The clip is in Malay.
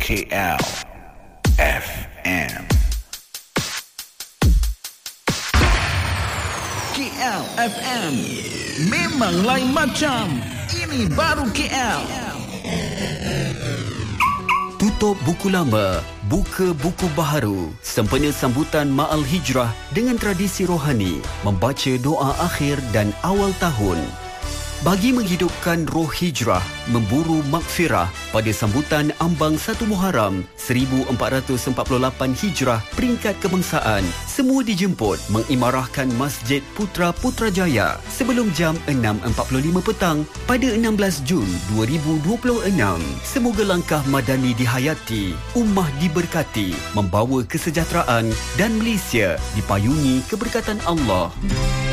KL FM. KL FM memang lain macam. Ini baru KL. Tutup buku lama, buka buku baharu. Sempena sambutan Ma'al Hijrah dengan tradisi rohani, membaca doa akhir dan awal tahun. Bagi menghidupkan roh hijrah, memburu makfirah pada sambutan ambang 1 Muharram 1448 Hijrah peringkat kebangsaan, semua dijemput mengimarahkan Masjid Putra Putrajaya sebelum jam 6.45 petang pada 16 Jun 2026. Semoga langkah madani dihayati, ummah diberkati, membawa kesejahteraan dan Malaysia dipayungi keberkatan Allah.